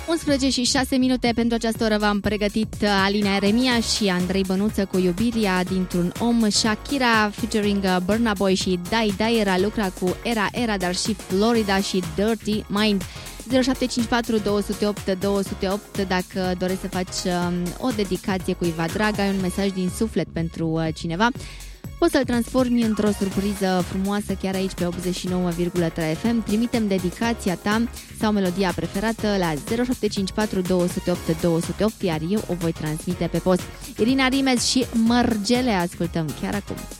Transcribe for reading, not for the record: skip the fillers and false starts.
11 și 6 minute pentru această oră v-am pregătit Alina Eremia și Andrei Bănuță cu Iubirea dintr-un om, Shakira featuring Burna Boy și Dai Dai era lucra cu Era, dar și Florida și Dirty Mind. 0754 208 208 dacă dorești să faci o dedicație cuiva drag, ai un mesaj din suflet pentru cineva, poți să-l transformi într-o surpriză frumoasă chiar aici pe 89,3 FM. Trimitem dedicația ta sau melodia preferată la 0754 208 208, iar eu o voi transmite pe post. Irina Rimes și Mărgele ascultăm chiar acum.